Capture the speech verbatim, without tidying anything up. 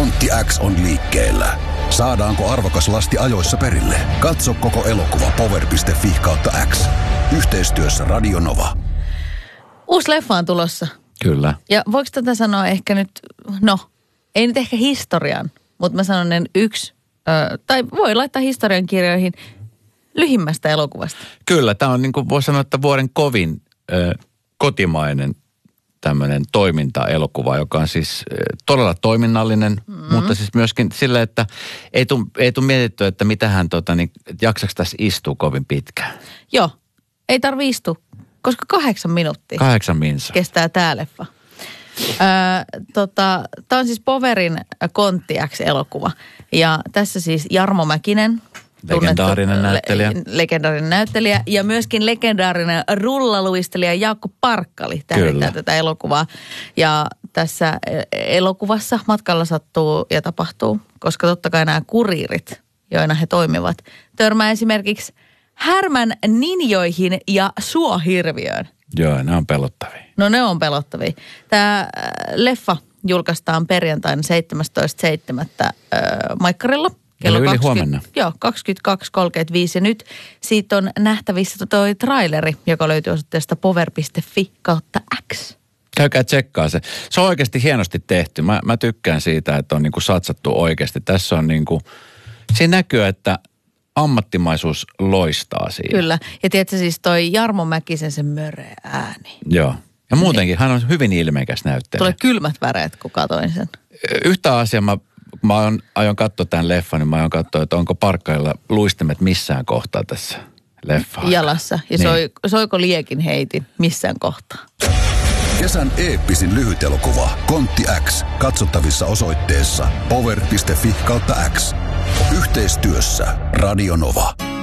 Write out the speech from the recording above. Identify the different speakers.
Speaker 1: Kontti X on liikkeellä. Saadaanko arvokas lasti ajoissa perille? Katso koko elokuva power piste fi kautta X. Yhteistyössä Radio Nova.
Speaker 2: Uusi leffa on tulossa.
Speaker 3: Kyllä.
Speaker 2: Ja voiko tätä sanoa ehkä nyt, no, ei nyt ehkä historian, mutta mä sanon en yksi, ö, tai voi laittaa historian kirjoihin lyhimmästä elokuvasta.
Speaker 3: Kyllä, tämä on niin kuin voi sanoa, että vuoden kovin ö, kotimainen tämmöinen toimintaelokuva, joka on siis ö, todella toiminnallinen, mm-hmm. mutta siis myöskin sillä, että ei tule ei tule mietitty, että mitähän tota, niin, jaksaks tässä istuu kovin pitkään.
Speaker 2: Joo, ei tarvi istua, koska kahdeksan minuuttia.
Speaker 3: Kahdeksan minsa.
Speaker 2: Kestää tää leffa. Öö, tota, tämä on siis Powerin Kontti X-elokuva. Ja tässä siis Jarmo Mäkinen.
Speaker 3: Legendaarinen näyttelijä.
Speaker 2: Le- legendaarinen näyttelijä ja myöskin legendaarinen rullaluistelija Jaakko Parkkali tähdentää tätä elokuvaa. Ja tässä elokuvassa matkalla sattuu ja tapahtuu, koska totta kai nämä kuriirit, joina he toimivat, törmää esimerkiksi härmän ninjoihin ja suohirviöön.
Speaker 3: Joo, ne on pelottavia.
Speaker 2: No ne on pelottavia. Tämä leffa julkaistaan perjantaina seitsemästoista seitsemättä äh, Maikkarilla.
Speaker 3: Kello yli huomenna.
Speaker 2: Joo, kaksikymmentäkaksi kolmekymmentäviisi. Ja nyt siitä on nähtävissä toi traileri, joka löytyy osoitteesta power piste fi kautta X.
Speaker 3: Käykää tsekkaa se. Se on oikeasti hienosti tehty. Mä, mä tykkään siitä, että on niinku satsattu oikeasti. Tässä on niinku, siinä näkyy, että ammattimaisuus loistaa siinä.
Speaker 2: Kyllä. Ja tiedätkö siis toi Jarmo Mäkisen se möreä ääni.
Speaker 3: Joo. Ja muutenkin hän on hyvin ilmeikäs näyttelijä.
Speaker 2: Tulee kylmät väreet, kun katoin sen.
Speaker 3: Yhtä asiaa mä, mä aion, aion katsoa tämän leffan, niin mä aion katsoa, että onko Parkkalilla luistimet missään kohtaa tässä leffassa.
Speaker 2: Jalassa. Ja niin. soi, soiko liekin heitin missään kohtaa.
Speaker 1: Kesän eeppisin lyhytelokuva Kontti X. Katsottavissa osoitteessa power piste fi kautta X. Yhteistyössä Radio Nova.